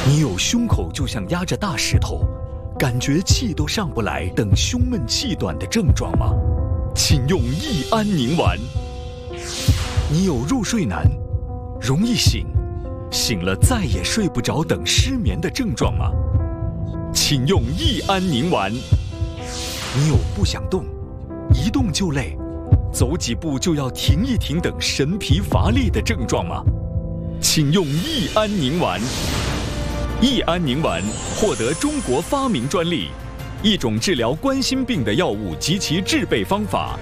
你有胸口就像压着大石头，感觉气都上不来等胸闷气短的症状吗？请用益安宁丸。你有入睡难、容易醒、醒了再也睡不着等失眠的症状吗？请用益安宁丸。你有不想动、一动就累、走几步就要停一停等神疲乏力的症状吗？请用益安宁丸。益安宁丸获得中国发明专利，一种治疗冠心病的药物及其制备方法。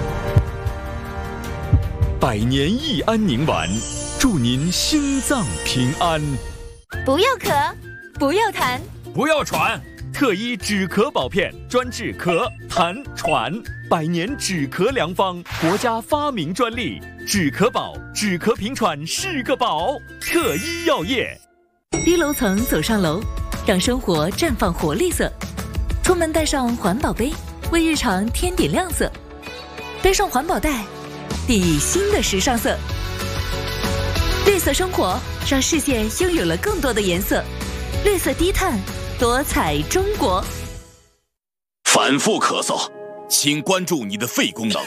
百年益安宁丸，祝您心脏平安。 不要咳，不要痰， 不要喘。 特医止咳宝片，专治咳、痰、喘，百年止咳良方，国家发明专利。止咳宝，止咳平喘是个宝。特医药业。 低楼层走上楼，让生活绽放活力色。出门带上环保杯，为日常添点亮色。背上环保袋，递新的时尚色。绿色生活，让世界拥有了更多的颜色。绿色低碳，多彩中国。 反复咳嗽，请关注你的肺功能。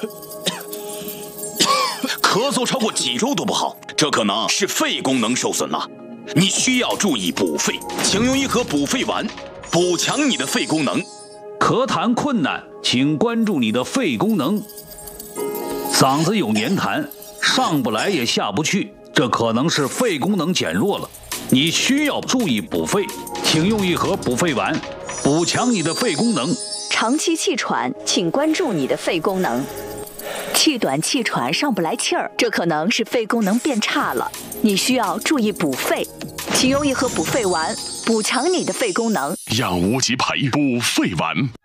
咳嗽超过几周都不好，这可能是肺功能受损了。你需要注意补肺，请用一盒补肺丸，补强你的肺功能。 咳痰困难，请关注你的肺功能。嗓子有黏痰，上不来也下不去，这可能是肺功能减弱了。你需要注意补肺，请用一盒补肺丸，补强你的肺功能。 长期气喘，请关注你的肺功能。气短气喘上不来气儿，这可能是肺功能变差了，你需要注意补肺，请用一盒补肺丸，补强你的肺功能。 让无极牌补肺丸。